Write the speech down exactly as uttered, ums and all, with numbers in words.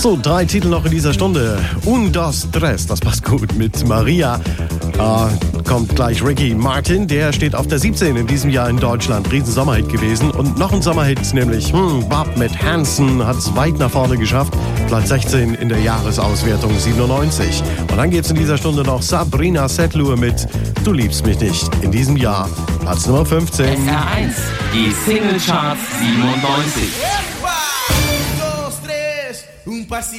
So, drei Titel noch in dieser Stunde. Un, dos, tres, das passt gut mit Maria. Äh, kommt gleich Ricky Martin, der steht auf der siebzehn in diesem Jahr in Deutschland. Riesen Sommerhit gewesen. Und noch ein Sommerhit, nämlich hm, Bob mit Hanson, hat es weit nach vorne geschafft. Platz sechzehn in der Jahresauswertung siebenundneunzig. Und dann geht's in dieser Stunde noch Sabrina Setlur mit Du liebst mich nicht. In diesem Jahr Platz Nummer fünfzehn. S R eins, die Singlecharts siebenundneunzig. Un dos, tres, un pasito.